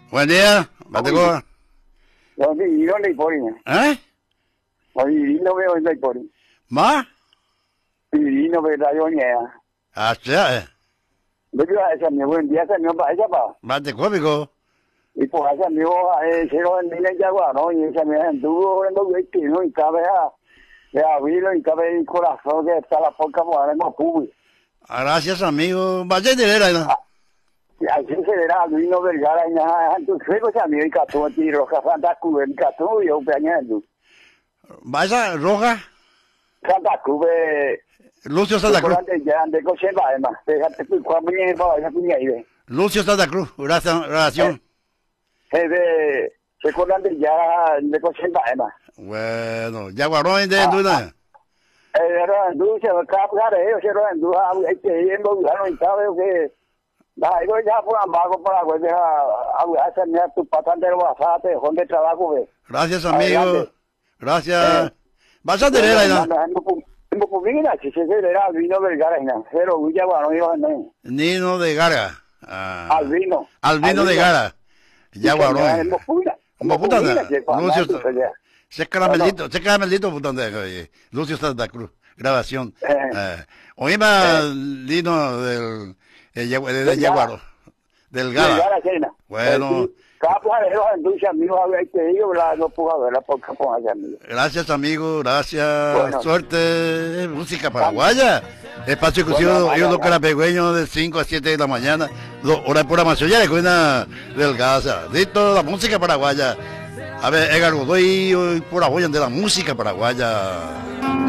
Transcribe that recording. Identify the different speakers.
Speaker 1: Buen día, Batecoa.
Speaker 2: Y no le pori.
Speaker 1: ¿Eh?
Speaker 2: Y no veo en pori.
Speaker 1: ¿Más?
Speaker 2: Y no veo la yoña.
Speaker 1: Allá,
Speaker 2: Begitu asa mi buen dia asa mi ba asa ba.
Speaker 1: Batecoa, pico.
Speaker 2: Ipo asa mi se lo ni le jaguar, no, y esa mi anduvo en lo que no y cabe ya vino y cabe el corazón que está la poca mujer no pude.
Speaker 1: Gracias, amigo. Vaya de vera, ¿no?
Speaker 2: Así se verá, Luino Vergara, entonces luego se me dice que tú roja Santa Cruz, el caso yo peñando.
Speaker 1: Vaya roja.
Speaker 2: Santa Cruz,
Speaker 1: Lucio Santa Cruz.
Speaker 2: ya de coche va además, déjate tú cuando me va a puñar ahí.
Speaker 1: Lucio Santa Cruz, oración.
Speaker 2: Se acuerdan de ya de coche va además.
Speaker 1: Bueno, ya guardó de duda.
Speaker 2: Era dulce, capaz ellos se lo enduja, hay que ir en los lugares y sabe que yo ya fue a Mago para que hacerme tu patante de basate, donde trabajo ve.
Speaker 1: Gracias, amigo. Gracias. Vaya de vera, ¿no?
Speaker 2: No publica, si se era Albino Vergara, pero ya bueno, yo no.
Speaker 1: Nino de Gara.
Speaker 2: Albino.
Speaker 1: Albino de Gara. Ya guardó.
Speaker 2: No
Speaker 1: puta,
Speaker 2: Lucio.
Speaker 1: Se caramelito, puta, Lucio Santa Cruz. Grabación. Oíme Lino del Yaguaro. Del Gara. Bueno. Gracias, amigo. Gracias. Bueno. Suerte. Música paraguaya. Espacio exclusivo. Yo lo carapegüeño de 5 a 7 de la mañana. Hora de programación ya de cuina del Gaza. Listo, la música paraguaya. A ver, Edgar Godoy, por apoyo de la música paraguaya.